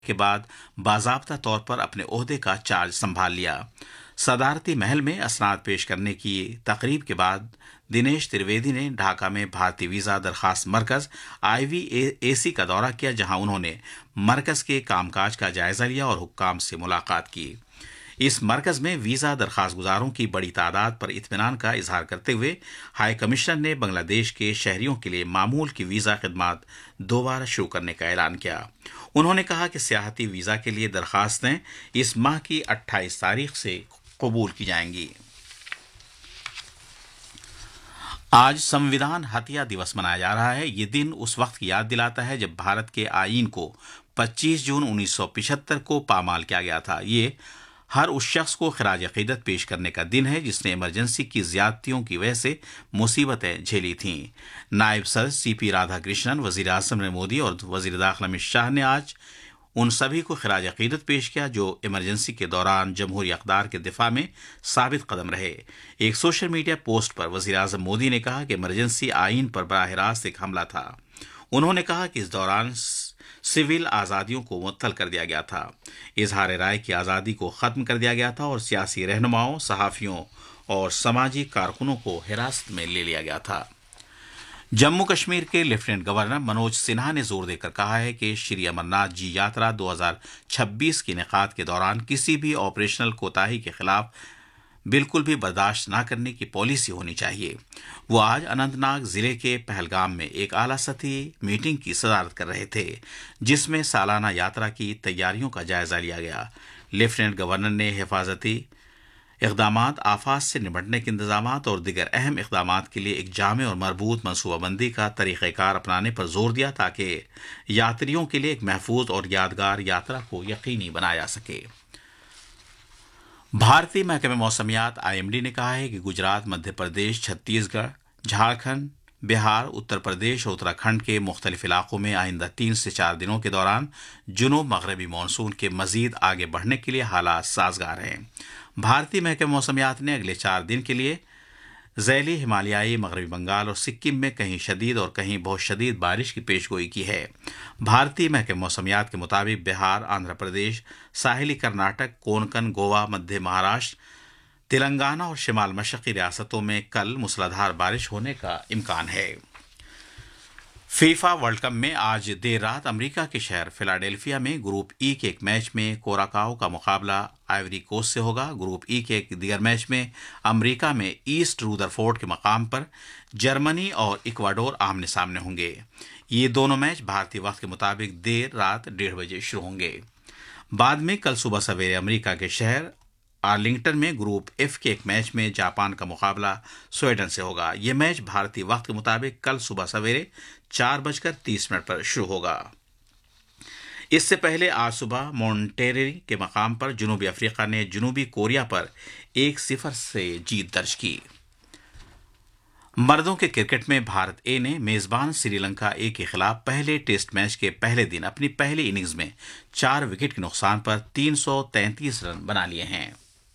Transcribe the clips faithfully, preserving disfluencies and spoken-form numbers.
के बाद बाजाब्ता तौर पर अपने ओहदे का चार्ज संभाल लिया। सदारती महल में असनाद पेश करने की तकरीब के बाद दिनेश त्रिवेदी ने ढाका में भारतीय वीजा दरखास्त मरकज आई वी ए सी का दौरा किया, जहां उन्होंने मरकज के कामकाज का जायजा लिया और हुक्काम से मुलाकात की। इस मरकज में वीजा दरखास्त गुजारों की बड़ी तादाद पर इत्मीनान का इजहार करते हुए हाई कमिश्नर ने बांग्लादेश के शहरियों के लिए मामूल की वीजा खिदमात दोबारा शुरू करने का ऐलान किया। उन्होंने कहा कि सियाहती वीजा के लिए दरखास्तें इस माह की अट्ठाईस तारीख से कबूल की जाएंगी। आज संविधान हत्या दिवस मनाया जा रहा है। ये दिन उस वक्त की याद दिलाता है जब भारत के आईन को पच्चीस जून उन्नीस सौ पिछहत्तर को पामाल किया गया था। ये हर उस शख्स को खिराज अकीदत पेश करने का दिन है जिसने इमरजेंसी की ज्यादतियों की वजह से मुसीबतें झेली थीं। नायब सदर सी पी राधाकृष्णन, वजीर आजम नरेंद्र मोदी और वजीर दाखिला अमित शाह ने आज उन सभी को खिराज अकीदत पेश किया जो इमरजेंसी के दौरान जमहूरी अक़दार के दिफा में साबित कदम रहे। एक सोशल मीडिया पोस्ट पर वजीर आजम मोदी ने कहा कि इमरजेंसी आईन पर बराह रास्त एक हमला था। उन्होंने कहा कि इस दौरान सिविल आज़ादियों को मुअत्तल कर दिया गया था, इजहार राय की आज़ादी को ख़त्म कर दिया गया था और सियासी रहनुमाओं, सहाफ़ियों और समाजी कारकुनों को हिरासत में ले लिया गया था। जम्मू कश्मीर के लेफ्टिनेंट गवर्नर मनोज सिन्हा ने जोर देकर कहा है कि श्री अमरनाथ जी यात्रा दो हज़ार छब्बीस की इनेकाद के दौरान किसी भी ऑपरेशनल कोताही के खिलाफ बिल्कुल भी बर्दाश्त न करने की पॉलिसी होनी चाहिए। वो आज अनंतनाग जिले के पहलगाम में एक आला सतही मीटिंग की सदारत कर रहे थे, जिसमें सालाना यात्रा की तैयारियों का जायजा लिया गया। लेफ्टिनेंट गवर्नर ने हिफाजती इक़दामात, आफात से निपटने के इंतजामात और दीगर अहम इक़दामात के लिए एक जामे और मरबूत मनसूबाबंदी का तरीक़ेकार अपनाने पर जोर दिया ताकि यात्रियों के लिए एक महफूज और यादगार यात्रा को यकीनी बनाया जा सके। भारतीय महकमे मौसमियात आई एम डी ने कहा है कि गुजरात, मध्य प्रदेश, छत्तीसगढ़, झारखंड, बिहार, उत्तर प्रदेश और उत्तराखंड के मुख्तलिफ इलाकों में आइंदा तीन से चार दिनों के दौरान जुनूब मगरबी मानसून के मजीद आगे बढ़ने के लिए हालात साजगार हैं। भारतीय महकमे मौसमियात ने अगले चार दिन के लिए ज़ैली हिमालयाई मगरबी बंगाल और सिक्किम में कहीं शदीद और कहीं बहुत शदीद बारिश की पेशगोई की है। भारतीय महकमे मौसमियात के मुताबिक बिहार, आंध्र प्रदेश, साहिली कर्नाटक, कोंकण, गोवा, मध्य महाराष्ट्र, तेलंगाना और शिमाल मशरक़ी रियासतों में कल मूसलाधार बारिश होने का इम्कान है। फीफा वर्ल्ड कप में आज देर रात अमेरिका के शहर फिलाडेल्फिया में ग्रुप ई के एक मैच में कोराकाओ का मुकाबला आइवरी कोस्ट से होगा। ग्रुप ई के एक दीगर मैच में अमेरिका में ईस्ट रूदरफोर्ड के मकाम पर जर्मनी और इक्वाडोर आमने सामने होंगे। ये दोनों मैच भारतीय वक्त के मुताबिक देर रात डेढ़ बजे शुरू होंगे। बाद में कल सुबह सवेरे अमेरिका के शहर आर्लिंगटन में ग्रुप एफ के एक मैच में जापान का मुकाबला स्वीडन से होगा। यह मैच भारतीय वक्त के मुताबिक कल सुबह सवेरे चार बजकर तीस मिनट पर शुरू होगा। इससे पहले आज सुबह मॉन्टेरेरी के मकाम पर जनूबी अफ्रीका ने जनूबी कोरिया पर एक सिफर से जीत दर्ज की। मर्दों के क्रिकेट में भारत ए ने मेजबान श्रीलंका ए के खिलाफ पहले टेस्ट मैच के पहले दिन अपनी पहली इनिंग्स में चार विकेट के नुकसान पर तीन सौ तैंतीस रन बना लिए हैं।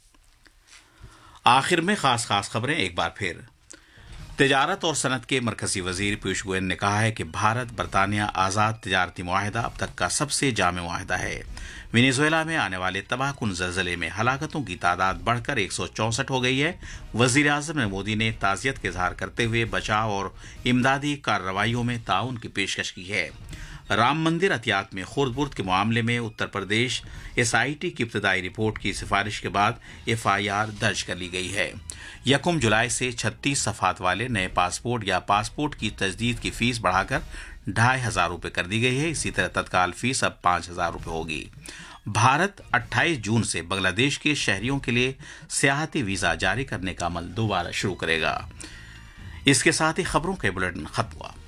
आखिर में खास खास खबरें एक बार फिर। तिजारत और सनत के मरकजी वजीर पीयूष गोयल ने कहा है कि भारत बरतानिया आज़ाद तिजारती मुआहिदा अब तक का सबसे जामे मुआहिदा है। वेनेजुएला में आने वाले तबाहकुन ज़लज़ले में हलाकतों की तादाद बढ़कर एक सौ चौंसठ हो गई है। वजीर आज़म नरेंद्र मोदी ने ताज़ियत के इजहार करते हुए बचाव और इमदादी कार्रवाइयों में ताउन की पेशकश की है। राम मंदिर अतियात में खुर्द-बुर्द के मामले में Uttar Pradesh S I T की इब्तदाई रिपोर्ट की सिफारिश के बाद एफ आई आर दर्ज कर ली गई है। यकम जुलाई से छत्तीस सफ़ात वाले नए पासपोर्ट या पासपोर्ट की तजदीद की फीस बढ़ाकर ढाई हजार रुपये कर दी गई है। इसी तरह तत्काल फीस अब पांच हजार रुपये होगी। भारत अट्ठाईस जून से बांग्लादेश के शहरियों के लिए सियाहती वीज़ा जारी करने का अमल दोबारा शुरू करेगा। इसके साथ ही खबरों के बुलेटिन खत्म हुआ।